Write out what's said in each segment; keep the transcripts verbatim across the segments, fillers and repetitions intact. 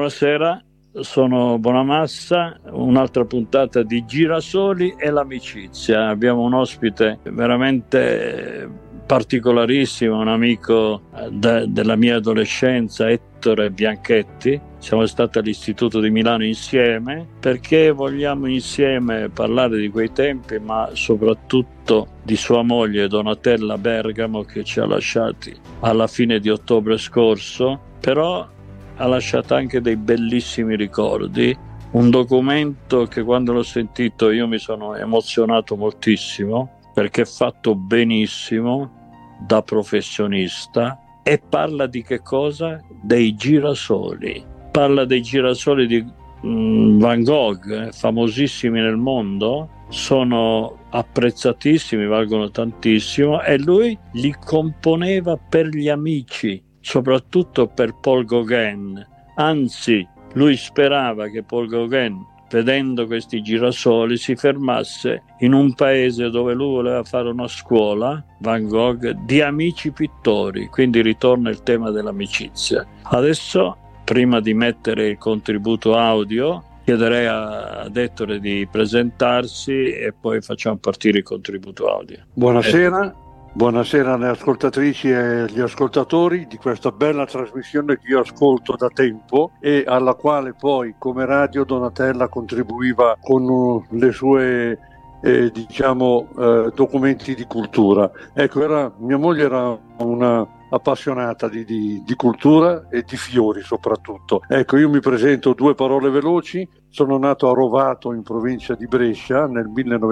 buonasera, sono Bonamassa, un'altra puntata di Girasoli e l'amicizia. Abbiamo un ospite veramente particolarissimo, un amico de- della mia adolescenza, Ettore Bianchetti. Siamo stati all'Istituto di Milano insieme perché vogliamo insieme parlare di quei tempi, ma soprattutto di sua moglie Donatella Bergamo, che ci ha lasciati alla fine di ottobre scorso, però ha lasciato anche dei bellissimi ricordi, un documento che quando l'ho sentito io mi sono emozionato moltissimo perché è fatto benissimo da professionista e parla di che cosa? Dei girasoli. Parla dei girasoli di mm, Van Gogh, famosissimi nel mondo, sono apprezzatissimi, valgono tantissimo, e lui li componeva per gli amici, soprattutto per Paul Gauguin. Anzi, lui sperava che Paul Gauguin, vedendo questi girasoli, si fermasse in un paese dove lui voleva fare una scuola, Van Gogh, di amici pittori. Quindi ritorna il tema dell'amicizia. Adesso, prima di mettere il contributo audio, chiederei a, ad Ettore di presentarsi e poi facciamo partire il contributo audio. Buonasera. Eh. Buonasera alle ascoltatrici e agli ascoltatori di questa bella trasmissione che io ascolto da tempo e alla quale poi come radio Donatella contribuiva con le sue eh, diciamo eh, documenti di cultura. Ecco, era, mia moglie era una appassionata di, di, di cultura e di fiori soprattutto. Ecco, io mi presento, due parole veloci. Sono nato a Rovato in provincia di Brescia nel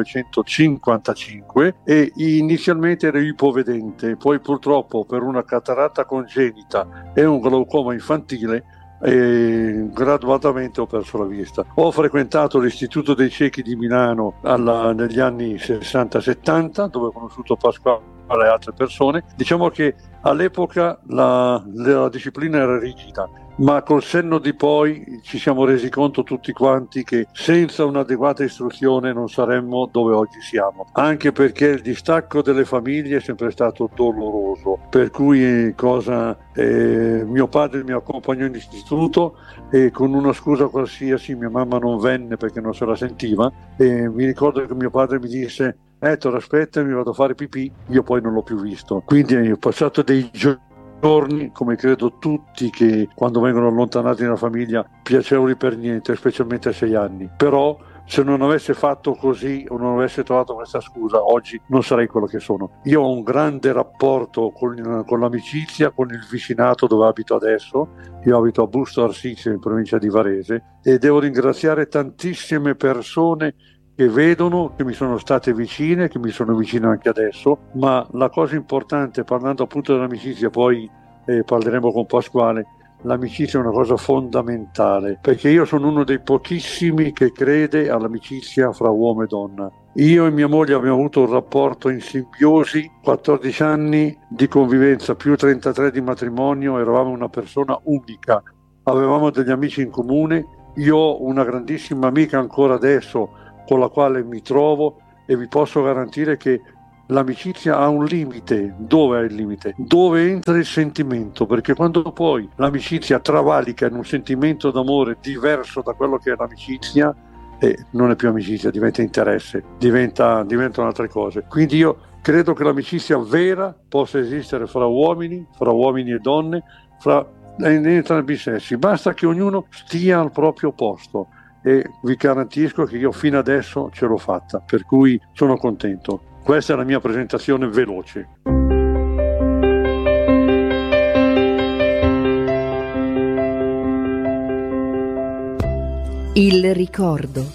millenovecentocinquantacinque e inizialmente ero ipovedente, poi purtroppo per una cataratta congenita e un glaucoma infantile e gradualmente ho perso la vista. Ho frequentato l'Istituto dei Ciechi di Milano alla, negli anni sessanta settanta, dove ho conosciuto Pasquale e altre persone. Diciamo che all'epoca la, la disciplina era rigida, ma col senno di poi ci siamo resi conto tutti quanti che senza un'adeguata istruzione non saremmo dove oggi siamo, anche perché il distacco delle famiglie è sempre stato doloroso, per cui cosa eh, mio padre mi accompagnò in istituto e con una scusa qualsiasi mia mamma non venne perché non se la sentiva, e mi ricordo che mio padre mi disse: Ettore, aspetta, mi vado a fare pipì. Io poi non l'ho più visto, quindi ho passato dei giorni, come credo tutti che quando vengono allontanati dalla famiglia, piacevoli per niente, specialmente a sei anni. Però se non avesse fatto così o non avesse trovato questa scusa, oggi non sarei quello che sono. Io ho un grande rapporto con, con l'amicizia, con il vicinato dove abito adesso. Io abito a Busto Arsizio in provincia di Varese e devo ringraziare tantissime persone che vedono, che mi sono state vicine, che mi sono vicine anche adesso, ma la cosa importante, parlando appunto dell'amicizia, poi eh, parleremo con Pasquale, l'amicizia è una cosa fondamentale, perché io sono uno dei pochissimi che crede all'amicizia fra uomo e donna. Io e mia moglie abbiamo avuto un rapporto in simbiosi, quattordici anni di convivenza più trentatré di matrimonio, eravamo una persona unica, avevamo degli amici in comune, io ho una grandissima amica ancora adesso con la quale mi trovo e vi posso garantire che l'amicizia ha un limite. Dove è il limite? Dove entra il sentimento, perché quando poi l'amicizia travalica in un sentimento d'amore diverso da quello che è l'amicizia, eh, non è più amicizia, diventa interesse, diventa, diventano altre cose. Quindi io credo che l'amicizia vera possa esistere fra uomini, fra uomini e donne, fra entrambi i sessi, basta che ognuno stia al proprio posto. E vi garantisco che io fino adesso ce l'ho fatta, per cui sono contento. Questa è la mia presentazione veloce. Il ricordo.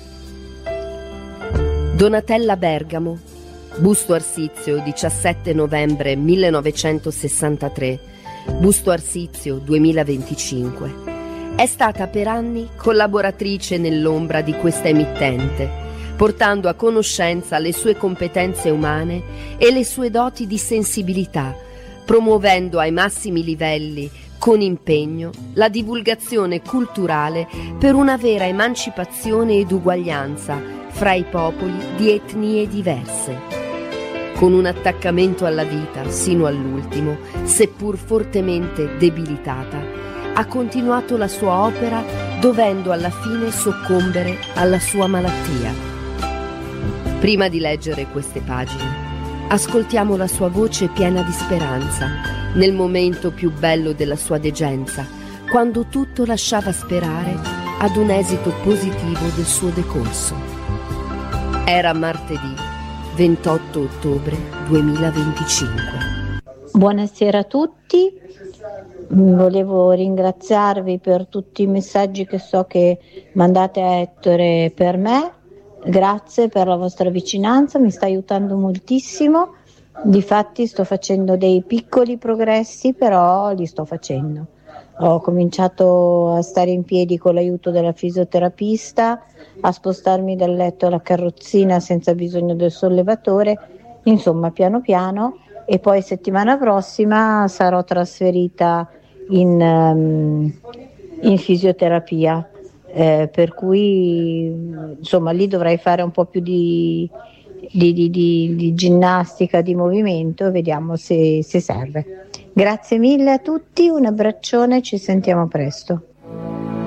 Donatella Bergamo, Busto Arsizio, diciassette novembre millenovecentosessantatré, Busto Arsizio duemilaventicinque. È stata per anni collaboratrice nell'ombra di questa emittente, portando a conoscenza le sue competenze umane e le sue doti di sensibilità, promuovendo ai massimi livelli, con impegno, la divulgazione culturale per una vera emancipazione ed uguaglianza fra i popoli di etnie diverse. Con un attaccamento alla vita sino all'ultimo, seppur fortemente debilitata, ha continuato la sua opera dovendo alla fine soccombere alla sua malattia. Prima di leggere queste pagine, ascoltiamo la sua voce piena di speranza, nel momento più bello della sua degenza, quando tutto lasciava sperare ad un esito positivo del suo decorso. Era martedì ventotto ottobre duemilaventicinque. Buonasera a tutti, volevo ringraziarvi per tutti i messaggi che so che mandate a Ettore per me. Grazie per la vostra vicinanza, mi sta aiutando moltissimo. Difatti sto facendo dei piccoli progressi, però li sto facendo. Ho cominciato a stare in piedi con l'aiuto della fisioterapista, a spostarmi dal letto alla carrozzina senza bisogno del sollevatore, insomma piano piano, e poi settimana prossima sarò trasferita in, um, in fisioterapia. Eh, per cui insomma lì dovrei fare un po' più di, di, di, di, di ginnastica, di movimento, e vediamo se, se serve. Grazie mille a tutti, un abbraccione, ci sentiamo presto.